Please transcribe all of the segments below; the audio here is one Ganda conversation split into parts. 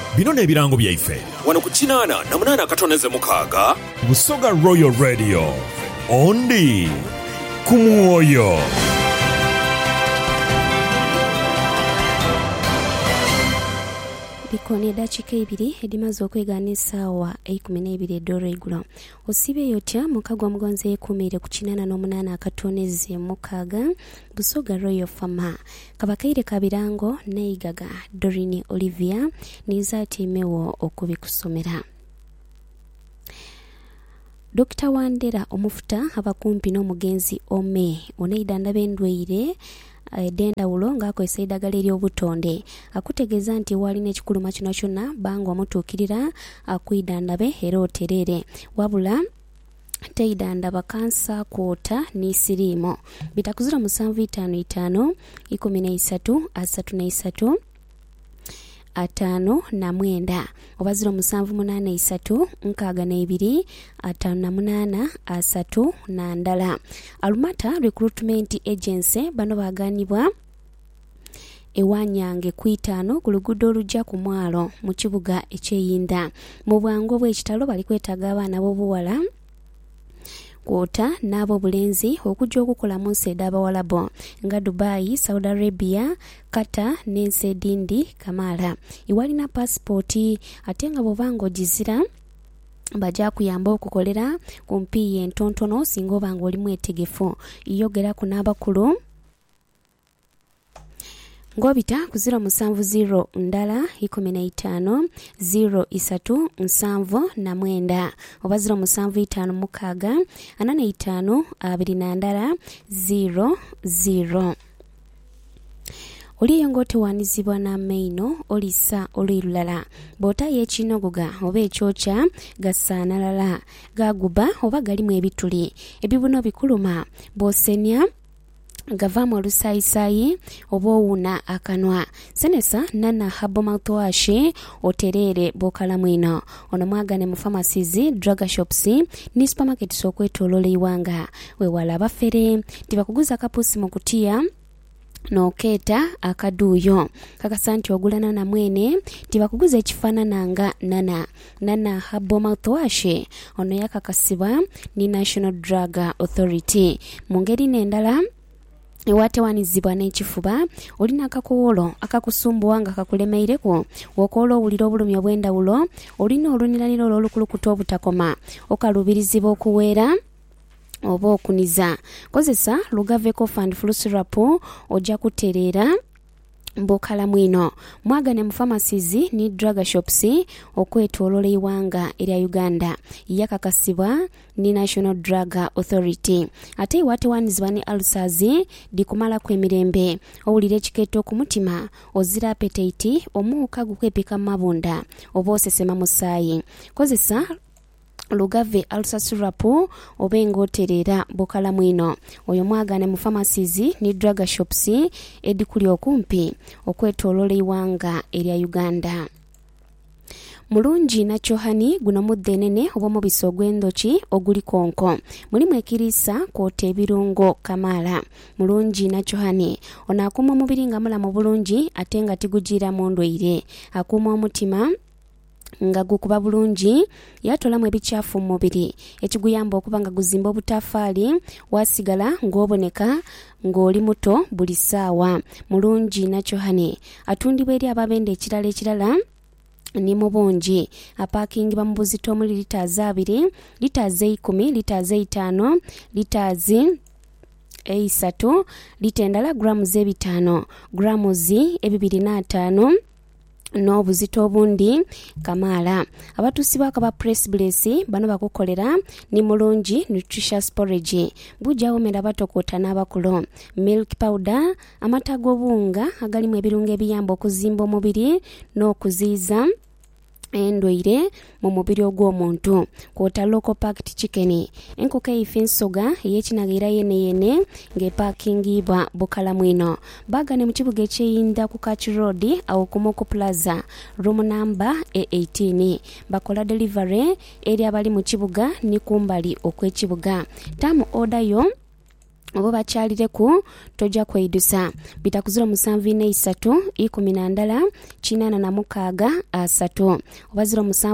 bino n'ebirango byaife wano ku kinaana na munaana akatoneze mukaaga Busoga Royal Radio ondi ku mwoyo. Bikoni eddakiika 2 edimaze okwegaana essaawa 12 eddoro eigulo. Osibe yotya mukagwa mugonzi yeekuumire ku 88 akatoneze mukaaga Busoga Royal Farmer. Kabakaire kabirango neigaga Dorini Olivia nizatimewo okubikusomera. Dr. Wandera omufuta abakumpi n'omugenzi ome oneidanda b'endweire dendawulo ng'akozesa eddagala ery'obutonde akutegeeza nti walina ekikuluma kino kyonna banga omutuukirira akwidandabe era oterere wabula teidandaba kansa kwota n'isiriimo bitakuzira 755 13 33 atano na mwenda oba 0783 62 58 asatu na ndala. Alumata Recruitment Agency bano baganibwa ewanyange ku 5 ku luguudo olujja ku mwalo mu kibuga ekyeyinda mu bwangu bw'ekitalo bali kwetaaga abaana b'obuwala kwota n'abo bulenzi okujja okukola mu nsi ed'abawalabo nga Dubai, Saudi Arabia, Qatar n'ensi edindi Kamala. Iwalina passport ate nga bw'obanga ogizira bajja kuyamba okukolera ku mpiiya entontono singa obanga oli mwetegefu. Yogera ku n'abakulu ngobita ku 070 ndala 15 03 7 na mwenda oba 075 mukaga 45 abiri ndala 00. Oli yengo tewanizibwa na meino olisa olirulala bota yekinogoga oba ekyocha gasanalala gaguba oba galimu ebituli ebibuno bikuluma bosenya gavamu olusayisayi oba owuna akanwa. Senesa Nana Habo Mouthwash oterere bokalamu ino ono mwagane mu pharmacies, drug shops ni supermarkets okwetoloola iwanga wewala abafere tibakuguza kapusi mu kutiya n'okeeta akaduuyo kakasa nti ogulana na mwene tibakuguza ekifaanananga Nana Habo Mouthwash ono yakakasibwa ni National Drug Authority. Mu ngeri n'endala ewatewanizibwa n'ekifuba olina akakuwolo akakusumbuwa nga kakulemeireko wokoola owulira obulumi obw'endawulo olina oluniraniro olw'olukulukuta obutakoma okalubirizibwa okuweera oba okuniza kozesa Lugaveko Fund Flu Syrup ojja kutereera mbokalamu ino mwagane mu pharmacies ni drug shops okwetoloola iwanga erya Uganda yakakasibwa ni National Drug Authority. Ate iwatewanizibwa ni ulcers dikumala kw'emirembe owulira ekikeeto ku mutima ozira appetite omuuka gukwepika mabunda oba osesema musaayi kozesa Lugave Ulcer Syrup obenga oterera bokalamu ino oyo mwagane mu pharmacies ni drug shops edikuli okumpi okwetoloola iwanga erya Uganda. Mulungi na chohani guno muddenene oba mubisi ogw'endoki oguli konko mulimu ekirisa kwota ebirungo Kamala. Mulungi na chohani ono akuuma omubiri nga mulamu bulungi ate nga tigugira mu ndwaire akuuma omutima nga gukuba bulungi yatolamu ebikyafu mu mubiri ekiguyamba okuba nga guzimba obutafaali wasigala ng'oboneka ng'oli muto buli ssaawa. Mulungi na chohani atundibwa eri ababenda ekirala ni mu bungi apakingibwa mu buzito omuli litaazi 2, litaazi 10, litaazi 5, litaazi 3, lita endala grams 5, grams 205 n'obuzito obundi Kamala. Abatuusi b'akaba press brace bano bakukolera ni Mulungi nutritious porridge bujja womera batokota n'abakulu, milk powder, amata g'obunga agalimu ebirungo ebiyamba okuzimba omubiri n'okuziiza endwaire mu mubiri ogw'omuntu kwota local packed chicken enkoko eife ensoga ey'ekinagira yene ng'epakingibwa bukalamu ino bagane mu kibuga ekyeyinda ku Catch Road awo ku Moko Plaza room number 18 bakola delivery eri abali mu kibuga ni kumbali okw'ekibuga tamu order yo oba bakyalire ku tojja kwedusa bita ku 0743 oba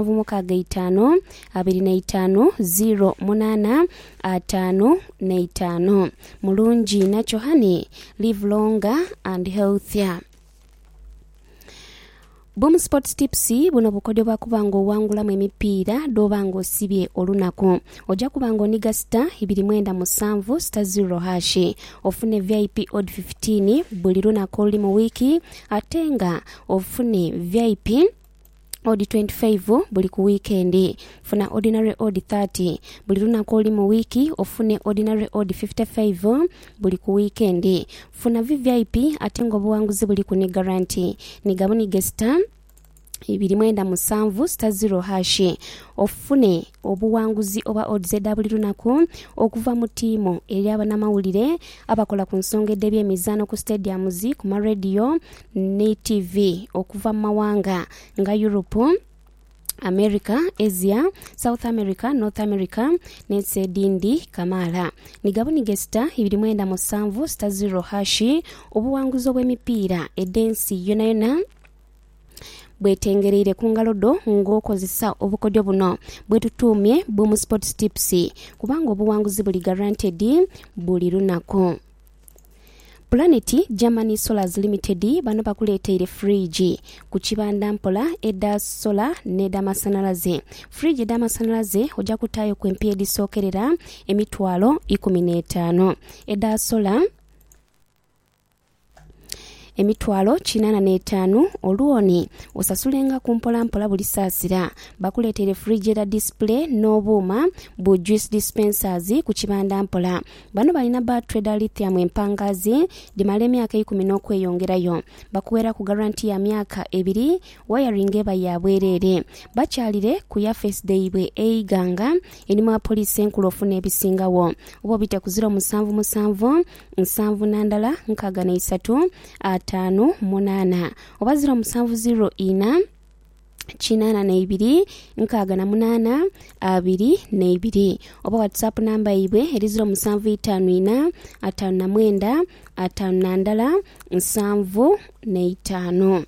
0775250855 mulungi nakyo hani live longer and healthier. Boom Sports Tips buno bukodyo bakubanga owangulamu emipiira dobanga osibye olunaku ojja kubanga oniga star 297 star 0 hash ofune VIP odd 15 buli lunaku oli mu wiki atenga ofune VIP odd 25 buli ku weekend funa ordinary odd 30 buli lunaku oli mu wiki ofune ordinary odd 55 buli ku weekend funa VIP atenga obuwanguzi buli ku ne guarantee ni gabuni gesta 297 star 0 hash ofune obuwanguzi oba odds buli lunaku okuva mu tiimu eri abanamawulire abakola ku nsonga eby'emizaano ku stadiums ku ma radio ne TV okuva mu mawanga nga Europe, America, Asia, South America, North America, Netsedindi Kamala. Nigabuni gesta 297 star 0 hash obuwanguzi obw'emipiira edensi yona bwetengereire ku ngalodo ng'okozesa obukodyo buno bwetutumye Boom Sports Tips kubanga obuwanguzi buli guaranteed buli lunaku. Planet Germany Solars Limited bano bakuleteire fridge ku kibanda mpola edda solar neda masanalaze. Fridge edda masanalaze ojja kutayo ku empya edisokerera emitwalo 15 edda solar emitwalo 85 oluoni osasulenga kumpola mpola buli saasira bakuletere fridge era display n'obuuma bu juice dispensers ku kibanda mpola bano balina battery lithium empangazi dimale emyaka 10 n'okweyongerayo bakuwera ku guarantee ya myaka 2 wiring eba yabwerere bakyalire ku ya face day bwe eiganga enima police enkulu ofuna ebisingawo obo bite ku 077 7 9 5 oba 0704 Chinana na ibiri nkaga na munana abiri na ibiri oba WhatsApp namba ibe eri 0754 5 5 7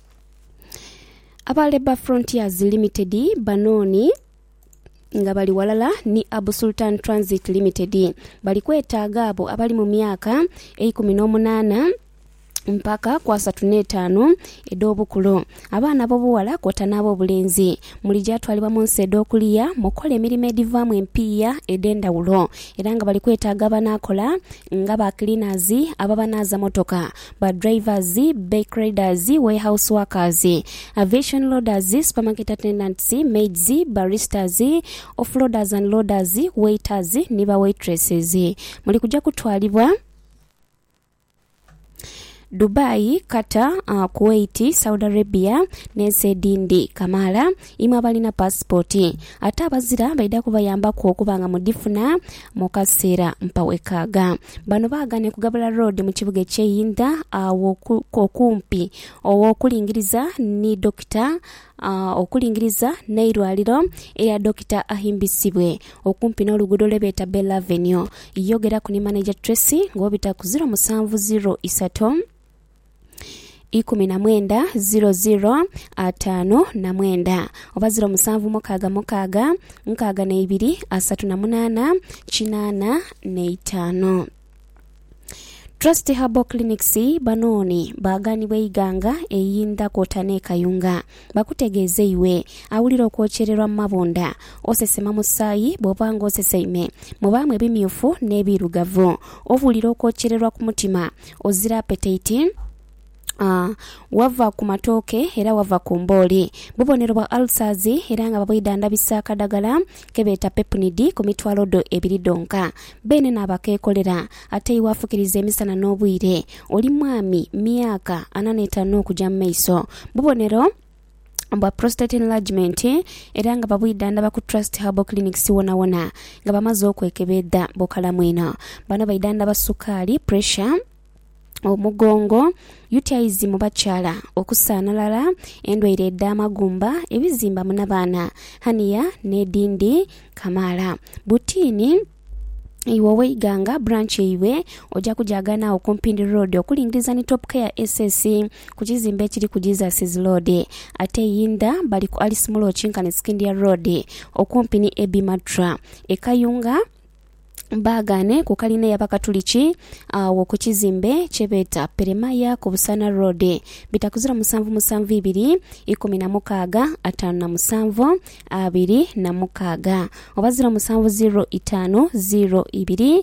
Abaleba Frontiers Limited banoni nga bali walala ni Abu Sultan Transit Limited bali kwetaaga abo abali mu myaka 18 mpaka kwa 35 edobukulo abaana bobuwala kota nabo obulenzi mulija twalibwa mu nsedo okuliya mukole emirimu edivamu empiya edendawulo era nga bali kwetaaga banakola nga ba cleaners ababanaza motoka ba drivers, bike riders, warehouse workers, aviation loaders, supermarket attendants, maids, baristas, offloaders and loaders, waiters ni ba waitresses. Muli kuja kutwalibwa Dubai, Qatar, Kuwait, Saudi Arabia, Netsedindi Kamala imwe balina passport ate abazira baida kubayamba ku okubanga mudifuna mukasera mpawekaga bano bagane kugabula road mu kibuga kyeyinda okumpi okulingiriza ni Dr. Okulingiriza neirwaliro eya Dr. Ahimbisibwe okumpi n'olugudo lwebeta Bella Avenue yogera ku ni manager Tracy ngobita ku 0703 1900 oba 0762 Trust Herbal Clinics banoni bagani bweiganga eyinda kotane kayunga bakutegeze iwe awulira okwochererwa mabonda osesema musayi bobanga oseseime mubamwe bimyufu nebirugavu ovulira okwochererwa ku mutima ozira appetite wava ku matoke era wava ku mboli bubonero bwa ulcers era nga babwidanda bisaka dagala kebeta pepnid ku mitwalo do ebiri donka bene nabakekolera ate iwafukiriza emisana n'obwire oli mwami myaka 45 kuja maiso bubonero amba prostate enlargement era nga babwidanda baku Trust Herbal Clinics wona nga bamaze okwekebedda bokala mwina bana baidanda basukali pressure omugongo UTIs mu bachala okusanalala endwaire edamagumba ebizimba munabana haniya nedindi kamala butini iwe weiganga branch iwe ojja kujagana okumpindi road okulingiriza ni top care SS ku kizimbe ekiri ku Jesus Road ate yinda bali ku Alice Mulo Chinkani Skindia Road okumpini Ebimatra ekayunga bagane ku kaline y'abakatuliki ku kizimbe kyebeta Peremaya ku Busana Road bitakuzira 772 16 57 obazira 70502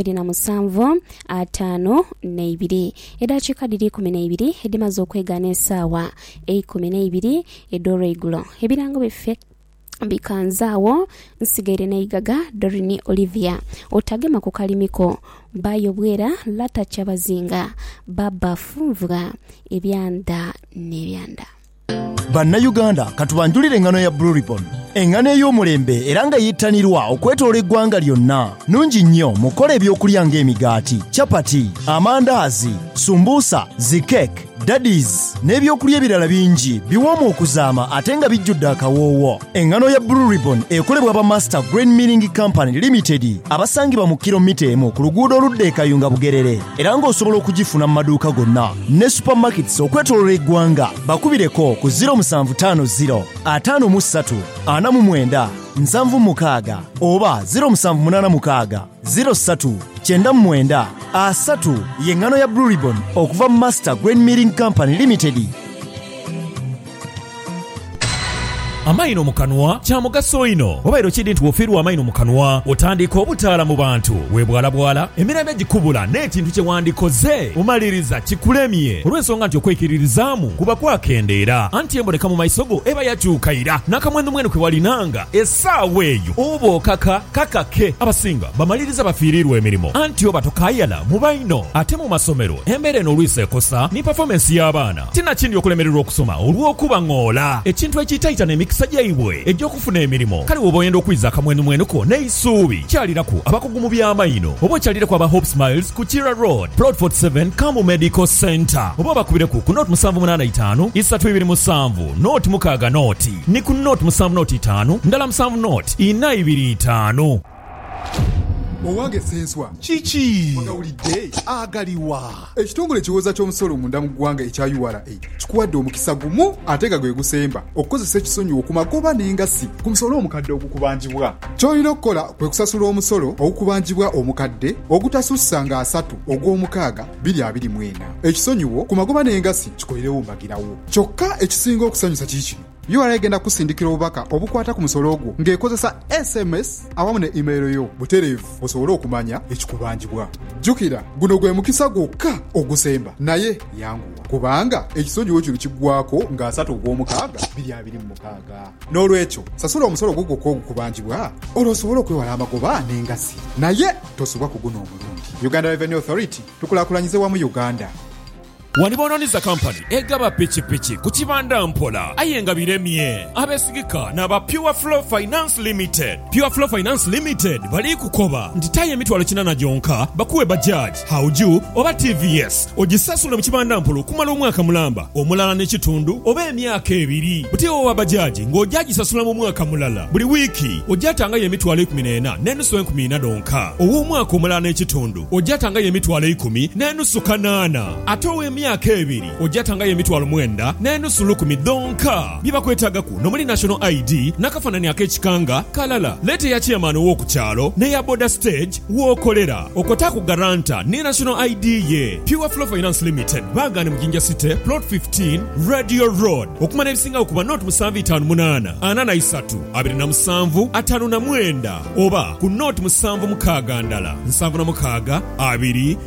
27 edakika diri 12 edimaze okwegana esaawa 12 edoro igulo ebirango bife bikanzaawo nsigaire neigaga Dorini Olivia otagema ku kalimiko bayo bwera lata kyabazinga baba funvuga ebyanda n'ebyanda. Bannayuganda katubanjulire engano ya Blue Ribbon, engano ey'omulembe era nga yittanirwa okwetoola eggwanga lyonna. Nungi nnyo mukola ebyokulya ng'emigaati, chapati, amandaazi, sumbuusa, zikeke, daddies n'ebyokulya ebirala bingi biwoomu okuzaama ate nga bijjudde akawoowo. Engano ya Blue Ribbon ekolebwa ba Master Grain Milling Company Limited abasangibwa mu kilomita emu ku luguudo oludda e Kayunga Bugerere, era ng'osobola okugifuna mu maduuka gonna ne supermarkets okwetoolola eggwanga. Bakubireko ku 0750 53 49 76 oba 0786 03 99 3 y'engano ya Blue Ribbon okuva mu Master Grain Milling Company Limited. Amaino mu kanwa kya mugaso ino. Obairo kidi nti wofiirwa amaino mu kanwa otandika obutaala mu bantu webwalabwala emirembe gikubula n'ekintu kye wandikoze omaliriza kikulemye olw'ensonga nti okwekiririzaamu kuba kwakendeera anti emboleka mu maiso go eba yakyukaira n'akamwendu mwenu kwe walinanga essaawa eyo oba okaka kakake. Abasinga bamaliriza bafiirirwa emirimu anti oba tokayala mu baino ate mu masomero embeera eno olwisa ekosa ni performance y'abaana tinakindi okulemererwa okusoma olw'okuba ng'ola ekintu ekiyitaayita n'emikisa sajjaibwe ejjokufuna emirimu. Kale woba oyenda okwiza akamwenumwenuko n'eisuubi kyaliraku abakugu mu by'amaino oba okyaliraku aba Hope Smiles ku Kira Road Plot 47 Kamu Medical Center oba bakubireku ku Note 785 327 Note mukaaga Note ni ku Note 705 ndala 7 Note 425. Owange senswa Chichi Onawulidde agaliwa ekitongole kiwoza ky'omusolo munda mu ggwanga ekya URA kikuwadde omukisa gumu ate nga gwe gusemba okukozesa ekisonyiwo ku magoba n'engasi ku musolo omukadde ogukubanjibwa. Ky'olina okukola kwe kusasula omusolo ogukubanjibwa omukadde ogutasussa nga 3 ogw'omukaaga 2024. Ekisonyiwo ku magoba n'engasi kikolerewo mbagirawo. Kyokka ekisinga okusanyusa kiki URA egenda kusindikira obubaka obukwata ku musolo ogwo ng'ekozesa SMS awamu ne email yo butereevu osobole okumanya ekikubanjibwa. Jjukira guno gwe mukisa gwokka ogusemba naye yanguwa kubanga ekisonyiwo kino kiggwako nga 3 ogw'omukaaga 2026. N'olwekyo sasula omusolo gwo gwokka ogukubanjibwa olwosobole okwewala amagoba n'engasi naye tosubwa ku guno omulundi. Uganda Revenue Authority tukulaakulanyize wamu Uganda. Wanibononiza company egaba pichi ku kibanda mpola ayenga biremye abesigika n'aba Pure Flow Finance Limited. Pure Flow Finance Limited bali kukoba nditaye emitwalo 8 jonka bakuwe bajaj hauju oba TVS ogisasule mu kibanda mpolo kumala omwaka mulamba omulala n'ekitundu oba emyaka 2 butiwo wa bajaji ng'ojaji sasula mu mwaka mulala buli wiki ojatanga emitwalo 14 n'enusu 10 donka ow'omwaka omulala n'ekitundu ojatanga emitwalo 10 n'enusu 8 atowe myaka 2 ojatanga emitwalo 9 n'enusu 10 donka bibakwetagaku nomuli national ID n'akafanani ak'ekikanga kalala lete ya chairman w'okukyalo ne ya border stage w'okolera okotaku garanta ne national ID ye. Pure Flow Finance Limited bagane mu Jinja City Plot 15 Radio Road okumana ebisinga okuba Note 758 43 27 59 oba ku Note 7 ndala 76 2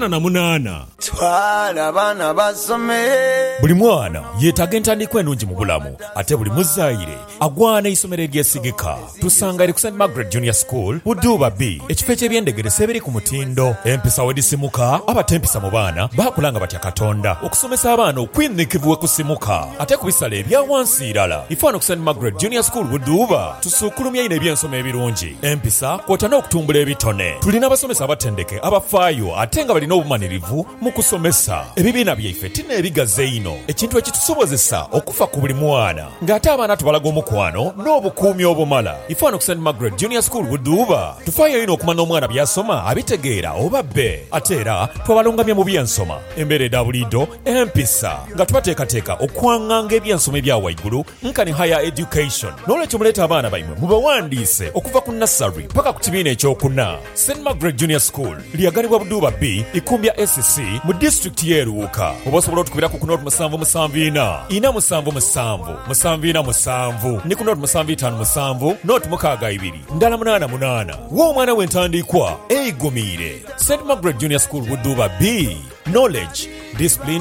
88. twala bana basome. Buli mwana yeetaga entandikwa ennungi mu bulamu ate buli muzaayire agwana isomero eryesigika. Tusanga eri ku St. Margaret Junior School Buduuba B ekifo eky'ebyendegeresa ebiri ku mutindo. Empisa wedisimuka abatempisa mu baana baakulanga batya Katonda okusomesa abaana okwinnikivu we kusimuka ate ku bisala ebya wansi irala. Ifaano ku St. Margaret Junior School Buduuba tusukulumya ino ebyensoma ebirungi empisa kwota n'okutumbula ebitone. Tulina abasomesa abatendeke abafaayo ate nga balina obumanirivu mu kusomesa. ebibiina byaife tineebigaze ino ekintu ekitusobozesa okufa ku buli mwana ng'ate abaana tubalaga omukwano n'obukuumi obumala. Ife wano ku St. Margaret Junior School Buduuba tufaayo ino okumanya omwana by'asoma abitegeera oba bbe ate era twabalungamye mu byensoma embeera edda bulido empisa nga tubateekateeka okwaŋŋanga ebyensoma ebya waigulu nka ne higher education. N'olwekyo muleeta abaana baimwe mubawandiise okuva ku nursery paka ku kibiina ekyokuna. St. Margaret Junior School lyagalibwa Buduuba B Ikumbya SC mu district y'Eruuka. Oba osobola otukubira ku Note 774 477 ne ku Note 757 Note 62 ndala 88 w'omwana w'entandikwa eyigumiire. St. Margaret Junior School Buduuba B. Knowledge, discipline